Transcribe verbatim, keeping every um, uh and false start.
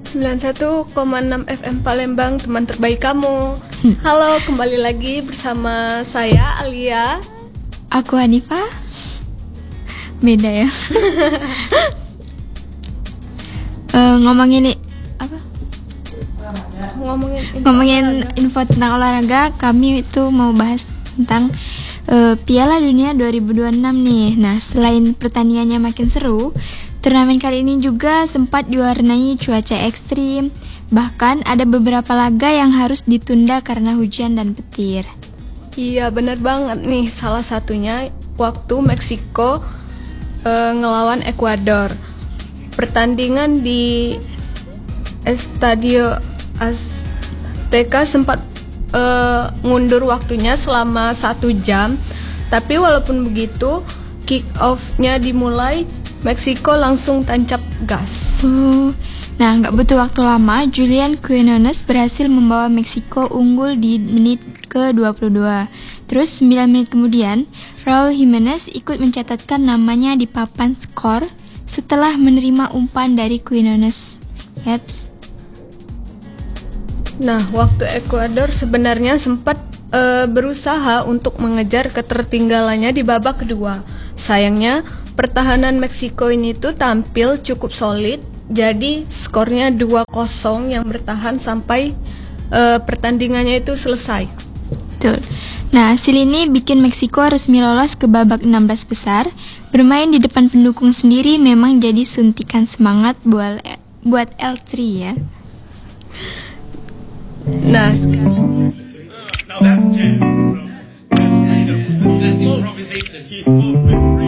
sembilan puluh satu koma enam F M Palembang, teman terbaik kamu. Halo, kembali lagi bersama saya Alia. Aku Hanifah. Beda ya. uh, ngomongin i- apa? Ngomongin info Ngomongin olahraga. info tentang olahraga, kami itu mau bahas tentang uh, Piala Dunia dua ribu dua puluh enam nih. Nah, selain pertandingannya makin seru, turnamen kali ini juga sempat diwarnai cuaca ekstrim. Bahkan ada beberapa laga yang harus ditunda karena hujan dan petir. Iya, bener banget nih. Salah satunya waktu Meksiko eh, ngelawan Ekuador. Pertandingan di Estadio Azteca sempat eh, ngundur waktunya selama satu jam. Tapi walaupun begitu, kick off-nya dimulai, Meksiko langsung tancap gas. Oh, nah nggak butuh waktu lama, Julian Quinones berhasil membawa Meksiko unggul di menit ke dua puluh dua. Terus sembilan menit kemudian, Raul Jimenez ikut mencatatkan namanya di papan skor setelah menerima umpan dari Quinones. Yaps. Nah, waktu Ekuador sebenarnya sempat e, berusaha untuk mengejar ketertinggalannya di babak kedua. Sayangnya, pertahanan Meksiko ini tuh tampil cukup solid, jadi skornya dua kosong yang bertahan sampai e, pertandingannya itu selesai. Betul. Nah, hasil ini bikin Meksiko resmi lolos ke babak enam belas besar. Bermain di depan pendukung sendiri memang jadi suntikan semangat buat buat L tiga ya. Nah, sekarang Now that's jazz, bro. That's freedom. That's improvisation. He spoke with freedom.